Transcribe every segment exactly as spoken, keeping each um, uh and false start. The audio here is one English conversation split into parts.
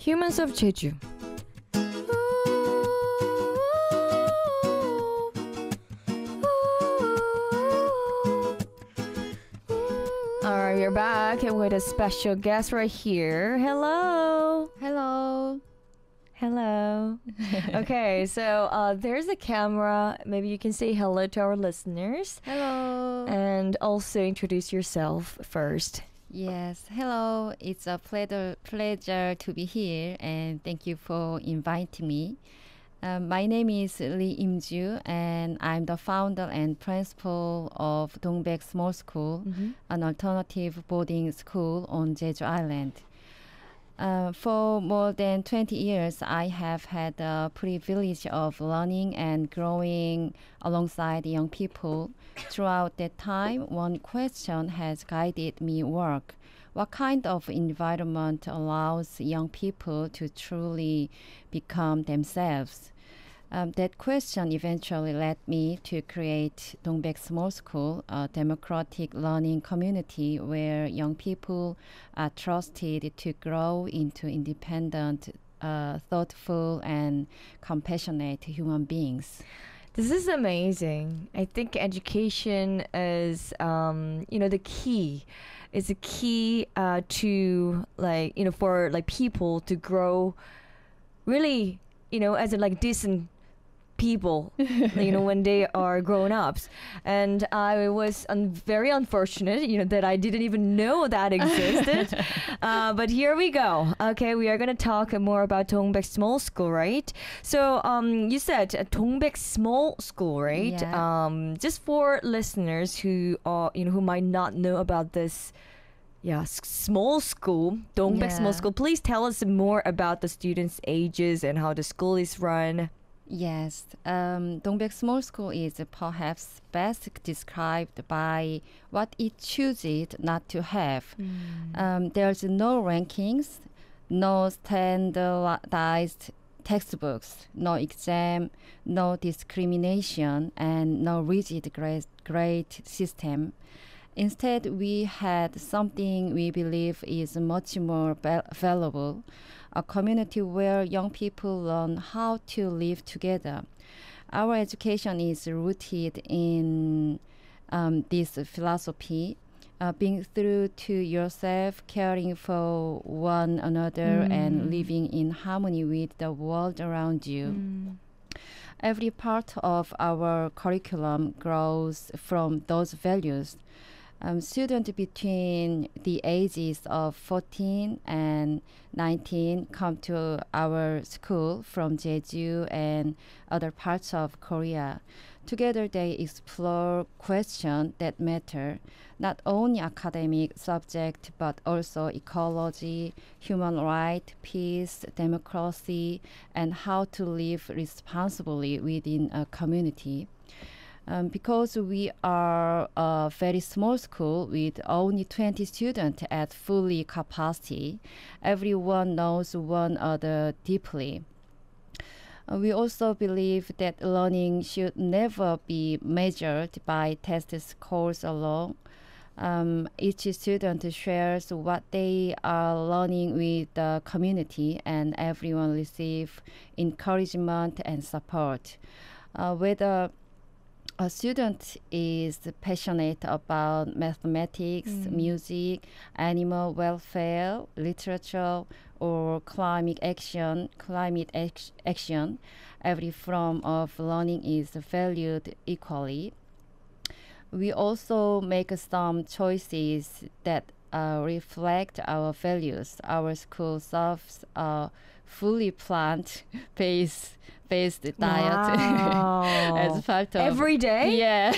Humans of Jeju. Alright, we're back with a special guest right here. Hello. Hello. Hello. Okay, so uh, there's a camera. Maybe you can say hello to our listeners. Hello. And also introduce yourself first. Yes, hello. It's a pleasure, pleasure to be here, and thank you for inviting me. Um, my name is Lee Im-ju, and I'm the founder and principal of Dongbek Small School, Mm-hmm. an alternative boarding school on Jeju Island. Uh, for more than twenty years, I have had the privilege of learning and growing alongside young people. Throughout that time, one question has guided me work. What kind of environment allows young people to truly become themselves? Um, that question eventually led me to create Dongbek Small School, a democratic learning community where young people are trusted to grow into independent, uh, thoughtful, and compassionate human beings. This is amazing. I think education is, um, you know, the key. Is a key uh, to like you know for like people to grow, really you know as a like decent people, you know, when they are grown ups. And I was un- very unfortunate, you know, that I didn't even know that existed. uh, but here we go. Okay, we are going to talk more about Dongbek Small School, right? So um, you said uh, Dongbek Small School, right? Yeah. Um, just for listeners who are, you know, who might not know about this. Yeah, s- small school, Dongbek Small Yeah. School. Please tell us more about the students' ages and how the school is run. Yes, um, Dongbek Small School is perhaps best described by what it chooses not to have. Um, there's no rankings, no standardized textbooks, no exam, no discrimination, and no rigid grade, grade system. Instead, we had something we believe is much more val- valuable, a community where young people learn how to live together. Our education is rooted in um, this philosophy, uh, being true to yourself, caring for one another, Mm. and living in harmony with the world around you. Mm. Every part of our curriculum grows from those values. Um, students between the ages of fourteen and nineteen come to our school from Jeju and other parts of Korea. Together they explore questions that matter, not only academic subject but also ecology, human rights, peace, democracy, and how to live responsibly within a community. Um, because we are a very small school with only twenty students at fully capacity, everyone knows one another deeply. Uh, we also believe that learning should never be measured by test scores alone. Um, each student shares what they are learning with the community, and everyone receives encouragement and support. Uh, whether a student is passionate about mathematics, Mm. music, animal welfare, literature, or climate action, climate ac- action, every form of learning is valued equally. We also make some choices that uh, reflect our values. Our school serves a fully plant-based based diet Wow. as part of Every day? yeah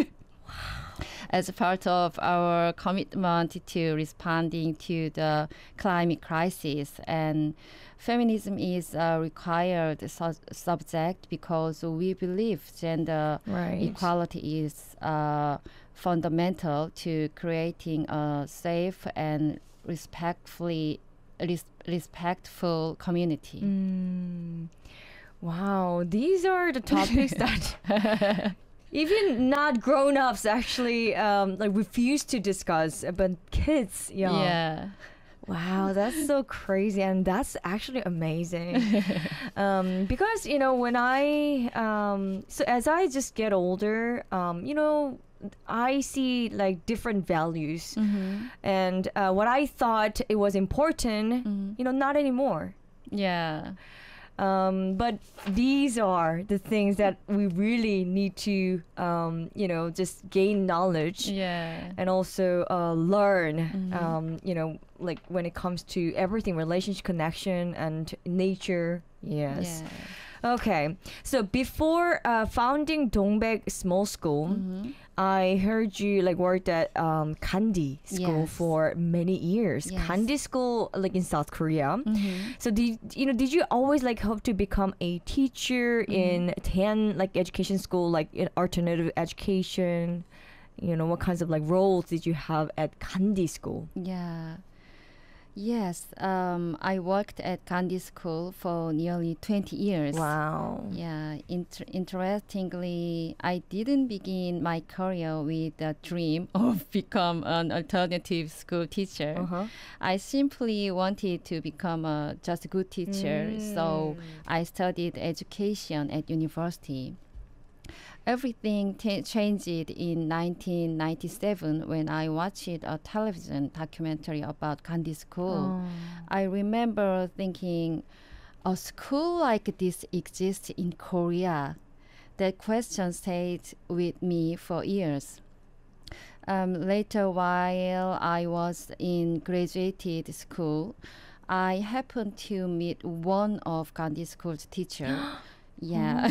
as part of our commitment to responding to the climate crisis. And feminism is a required su- subject because we believe gender Right. equality is uh, fundamental to creating a safe and respectfully res- respectful community. Mm. Wow, these are the topics that even not grown-ups actually um, like refuse to discuss, but kids, yeah. Yeah. Wow, that's so crazy, and that's actually amazing. um, because you know, when I um, so as I just get older, um, you know, I see like different values, Mm-hmm. and uh, what I thought it was important, Mm-hmm. you know, not anymore. Yeah. Um, but these are the things that we really need to, um, you know, just gain knowledge Yeah. and also uh, learn, Mhm. um, you know, like when it comes to everything, relationship, connection, and nature. Yes. Yeah. Okay. So before uh, founding Dongbek Small School, Mm-hmm. I heard you like worked at um, Kandi School Yes. for many years. Yes. Kandi School, like in South Korea. Mm-hmm. So did you know? Did you always like hope to become a teacher in Tan like education school, like in alternative education? You know, what kinds of like roles did you have at Kandi School? Yeah. Yes. Um, I worked at Gandhi School for nearly twenty years. Wow. Yeah. Inter- interestingly, I didn't begin my career with a dream of become an alternative school teacher. Uh huh. I simply wanted to become a just a good teacher. So I studied education at university. Everything ta changed in nineteen ninety-seven when I watched a television documentary about Gandhi School. Oh. I remember thinking, a school like this exists in Korea. That question stayed with me for years. Um, later, while I was in graduate school, I happened to meet one of Gandhi School's teachers. Yeah.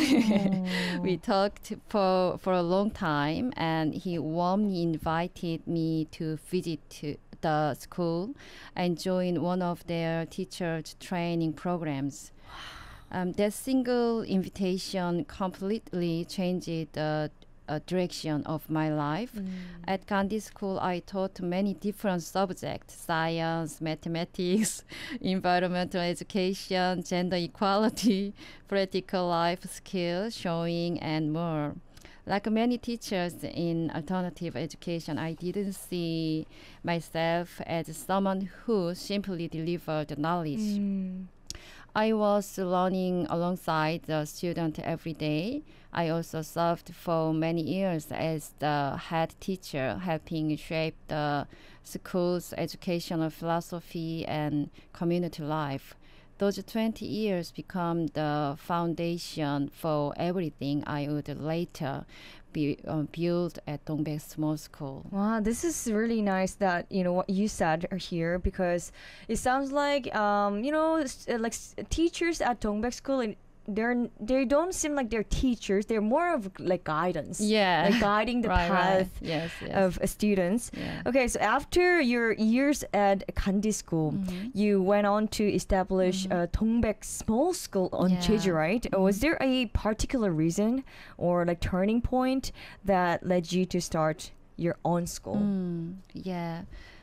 We talked for for a long time, and he warmly invited me to visit to the school and join one of their teachers training programs. Um, that single invitation completely changed the uh, direction of my life. At Gandhi School, I taught many different subjects: science, mathematics, environmental education, gender equality, practical life skills, showing, and more. Like many teachers in alternative education, I didn't see myself as someone who simply delivered knowledge. Mm. I was learning alongside the student every day. I also served for many years as the head teacher, helping shape the school's educational philosophy and community life. Those twenty years become the foundation for everything I would later be, uh, build at Dongbek Small School. Wow, this is really nice that you know what you said here, because it sounds like um you know s- uh, like s- teachers at Dongbek School, and they're n- they don't seem like they're teachers. They're more of like guidance, Yeah. like guiding the right, path right. Yes, yes. of uh, students. yeah. Okay, so after your years at Kandi School, Mhm. you went on to establish Mhm. uh, Dongbek Small School on Yeah. Jeju, right? Uh, Was Mhm. there a particular reason or like turning point that led you to start your own school? Mm, yeah.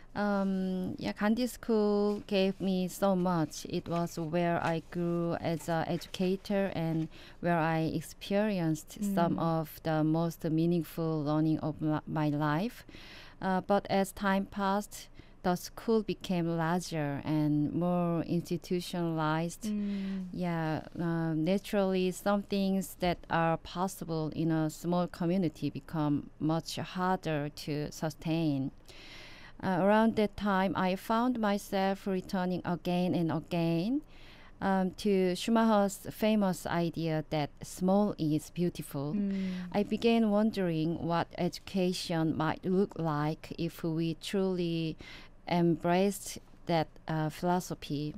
Um, yeah, Gandhi School gave me so much. It was where I grew as an educator and where I experienced some Mm. of the most meaningful learning of li- my life. Uh, but as time passed, the school became larger and more institutionalized. Mm. Yeah, um, naturally, some things that are possible in a small community become much harder to sustain. Uh, around that time, I found myself returning again and again um, to Schumacher's famous idea that small is beautiful. Mm. I began wondering what education might look like if we truly embraced that uh, philosophy.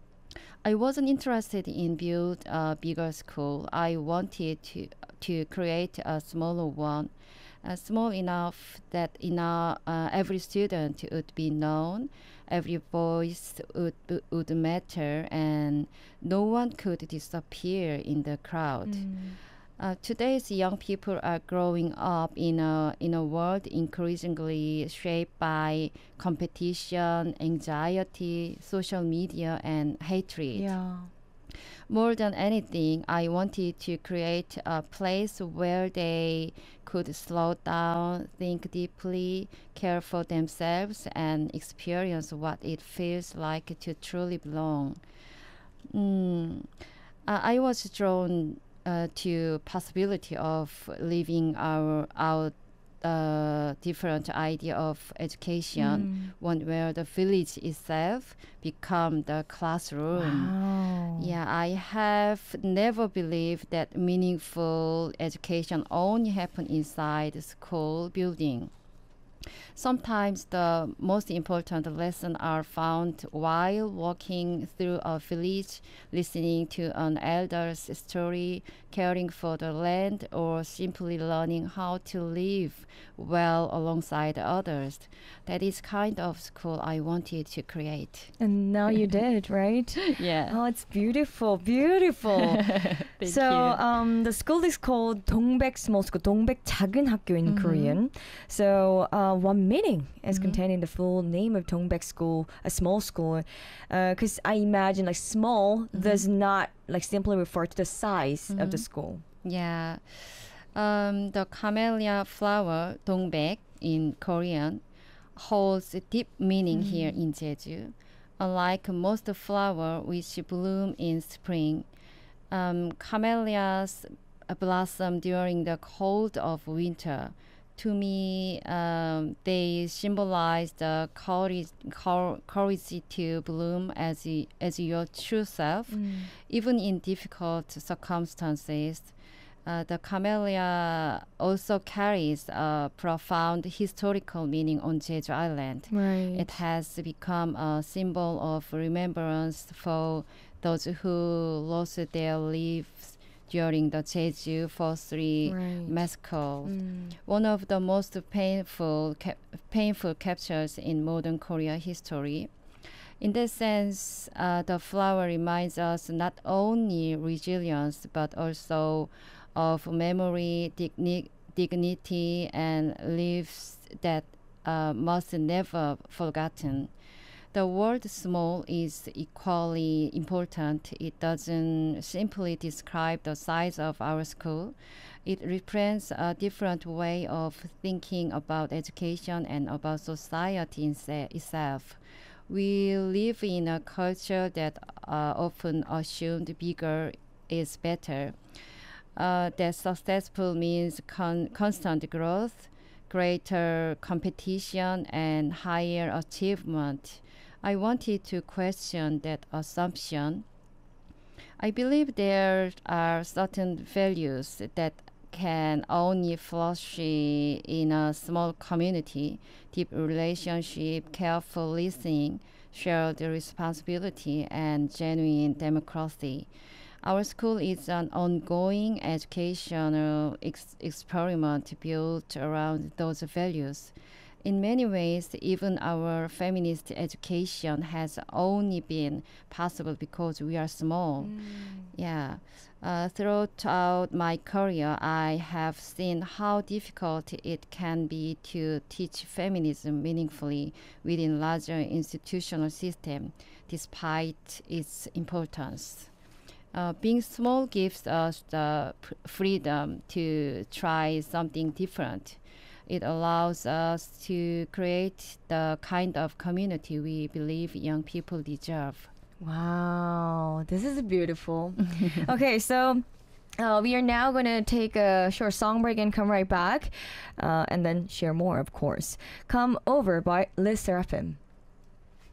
I wasn't interested in build a bigger school. I wanted to to create a smaller one, uh, small enough that in a, uh, every student would be known, every voice would would matter, and no one could disappear in the crowd. Mm. Uh, today's young people are growing up in a in a world increasingly shaped by competition, anxiety, social media, and hatred. Yeah. More than anything, I wanted to create a place where they could slow down, think deeply, care for themselves, and experience what it feels like to truly belong. Mm, uh, I was drawn uh, to possibility of living our out uh, different idea of education, Mm. one where the village itself become the classroom. Wow. Yeah, I have never believed that meaningful education only happen inside the school building. Sometimes the most important lessons are found while walking through a village, listening to an elder's story, caring for the land, or simply learning how to live well alongside others. That is kind of school I wanted to create. And now you did, right? Yeah. Oh, it's beautiful, beautiful. Thank so you. um, the school is called 동백 Small School, 동백 작은 학교 in Mhm. Korean. So uh, one meaning is Mhm. contained in the full name of 동백 School, a small school. Because I imagine like small Mhm. does not like simply refer to the size of the Mhm. school. Yeah. Um, the camellia flower, 동백 in Korean, holds a deep meaning here Mm. in Jeju. Unlike most flower which bloom in spring, um, camellias blossom during the cold of winter. To me, um, they symbolize the courage, cour- courage to bloom as, y- as your true self, Mm. even in difficult circumstances. Uh, the camellia also carries a profound historical meaning on Jeju Island. Right. It has become a symbol of remembrance for those who lost their lives during the Jeju Forestry Right. massacre, Mm. one of the most painful cap- painful captures in modern Korea history. In that sense, uh, the flower reminds us not only resilience but also of memory, digni- dignity, and lives that uh, must never forgotten. The word small is equally important. It doesn't simply describe the size of our school. It represents a different way of thinking about education and about society in se- itself. We live in a culture that uh, often assumed bigger is better. Uh, that successful means con- constant growth, greater competition, and higher achievement. I wanted to question that assumption. I believe there are certain values that can only flourish in a small community: deep relationship, careful listening, shared responsibility, and genuine democracy. Our school is an ongoing educational ex- experiment built around those values. In many ways, even our feminist education has only been possible because we are small. Mm. Yeah. Uh, throughout my career, I have seen how difficult it can be to teach feminism meaningfully within larger institutional system, despite its importance. Uh, being small gives us the p- freedom to try something different. It allows us to create the kind of community we believe young people deserve. Wow, this is beautiful. Okay, so uh, we are now going to take a short song break and come right back uh, and then share more, of course. Come Over by Liz Seraphim.